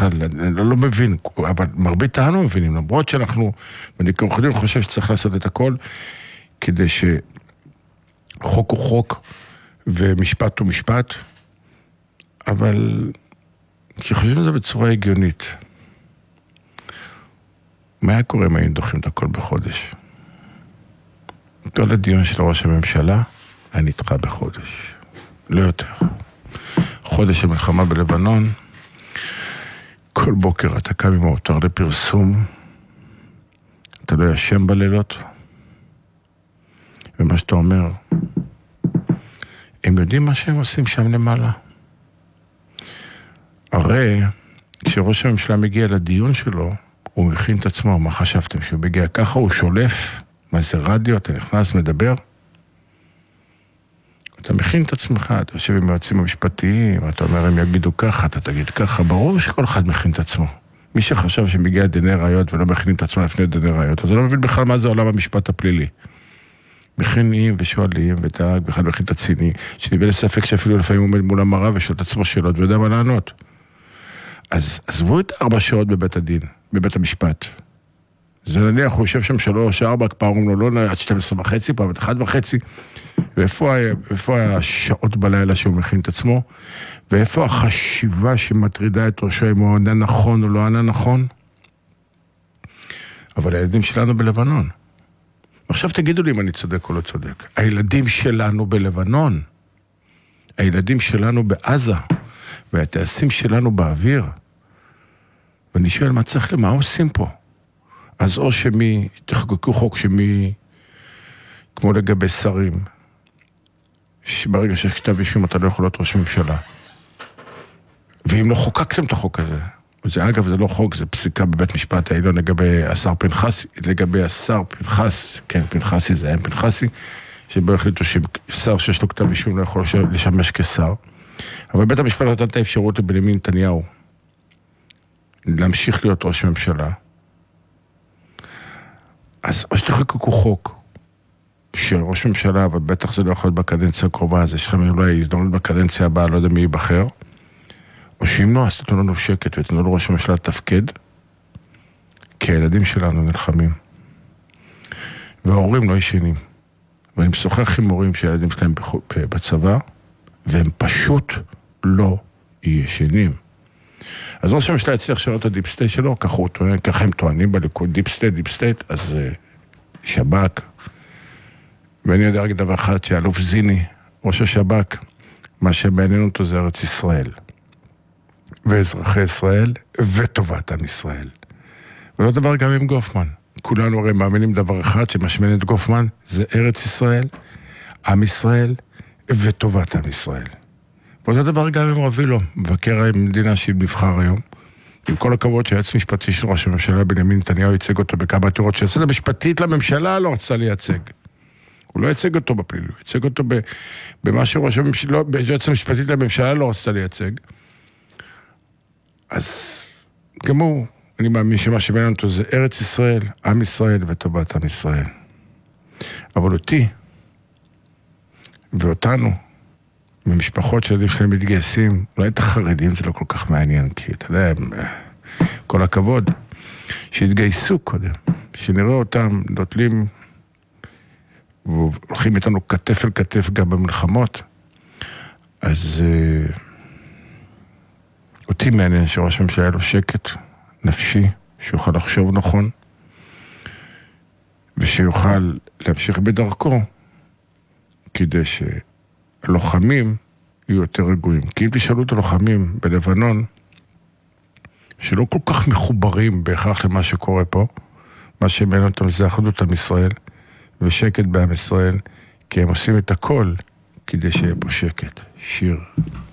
בכלל, אני לא מבין, אבל מרבית הענו מבינים, למרות שאנחנו, ואני כעורך דין חושב שצריך לעשות את הכל, כדי שחוק הוא חוק, ומשפט הוא משפט, אבל כשחושבים על זה בצורה הגיונית, מה היה קורה אם היינו דוחים את הכל בחודש? כל הדיון של ראש הממשלה היה נדחה בחודש, לא יותר. חודש המלחמה בלבנון, כל בוקר אתה קם עם האותר לפרסום, אתה לא ישן בלילות, ומה שאתה אומר, הם יודעים מה שהם עושים שם למעלה. הרי כשראש הממשלה מגיע לדיון שלו, הוא מכין את עצמו, מה חשבתם שהוא מגיע ככה, הוא שולף, מה זה רדיו, אתה נכנס, מדבר, אתה מכין את עצמך, אתה יושב עם היועצים המשפטיים, אתה אומר, הם יגידו ככה, אתה תגיד ככה, ברור שכל אחד מכין את עצמו. מי שחשב שמגיע דיני ראיות ולא מכינים את עצמו לפני דיני ראיות, אז הוא לא מבין בכלל מה זה עולם המשפט הפלילי. מכינים ושואלים, ודאג, בכלל מכין את הציני, שניבל לספק שאפילו לפעמים עומד מול המראה ושואל את עצמו שאלות ויודע מה לענות. אז עזבו את 4 שעות בבית הדין, בבית המשפט. זה נניח, הוא יושב שם 3-4, פעם אומרים לו, לא, עד 12:30, פעם 1:30, ואיפה השעות בלילה שהוא מכין את עצמו, ואיפה החשיבה שמטרידה את ראשו, אם הוא ענה נכון או לא ענה נכון? אבל הילדים שלנו בלבנון. עכשיו תגידו לי אם אני צודק או לא צודק. הילדים שלנו בלבנון, הילדים שלנו בעזה, והטייסים שלנו באוויר, ואני שואל מה צריך למה עושים פה? אז או תחוקקו חוק כמו לגבי שרים, שברגע שיש כתב אישום אתה לא יכול להיות ראש ממשלה. ואם לא חוקקתם את החוק הזה, וזה אגב זה לא חוק, זה פסיקה בבית משפט העליון לגבי השר פנחסי, כן, פנחסי זה היה פנחסי, שבו החליטו ששר שיש לו כתב אישום לא יכול לשמש כשר. אבל בית המשפט נתן את האפשרות לבנימין נתניהו להמשיך להיות ראש ממשלה. אז או שתחוקקו חוק של ראש ממשלה, אבל בטח זה לא יכול להיות בקדנציה הקרובה, אז יש לכם אולי הזדמנות בקדנציה הבאה, לא יודע מי ייבחר, או שאם לא, אז תתנו לנו שקט ותתנו לראש הממשלה תפקד, כי הילדים שלנו נלחמים. וההורים לא ישנים. ואני משוחח עם הורים שהילדים שלהם בצבא, והם פשוט לא ישנים. אז ראש הממשלה הצליח לשנות את הדיפ סטייט שלו, ככה הם טוענים בליכוד, דיפ סטייט, אז שב"כ, ואני יודע רק דבר אחד, שאלוף זיני, ראש השב"כ, מה שמעניין אותו זה ארץ ישראל, ואזרחי ישראל, וטובת עם ישראל. ולא דבר גם עם גופמן. כולנו הרי מאמינים דבר אחד, שמשמן את גופמן, זה ארץ ישראל, עם ישראל, וטובת עם ישראל. ואותו דבר גם עם רבילו, מבקר המדינה שנבחר היום, עם כל הכבוד שהיועץ משפטי של ראש הממשלה בנימין נתניהו ייצג אותו בכמה עתירות שהיועצת המשפטית לממשלה לא רצה לייצג. הוא לא ייצג אותו בפלילי, הוא ייצג אותו במה שראש הממשלה, היועצת המשפטית לממשלה לא רצה לייצג. אז גם הוא, אני מאמין שמה שבין אותו זה ארץ ישראל, עם ישראל וטובת עם ישראל. אבל אותי ואותנו, ממשפחות שהילדים שלהם מתגייסים, אולי את החרדים זה לא כל כך מעניין, כי אתה יודע, כל הכבוד, שהתגייסו קודם, שנראה אותם נוטלים, והולכים איתנו כתף אל כתף גם במלחמות, אז אותי מעניין שראש הממשלה היה לו שקט נפשי, שיוכל לחשוב נכון, ושיוכל להמשיך בדרכו, כדי הלוחמים יהיו יותר רגועים. כי אם תשאלו את הלוחמים בלבנון, שלא כל כך מחוברים בהכרח למה שקורה פה, מה שמעניין אותם זה אחדות עם ישראל, ושקט בעם ישראל, כי הם עושים את הכל כדי שיהיה פה שקט. שיר.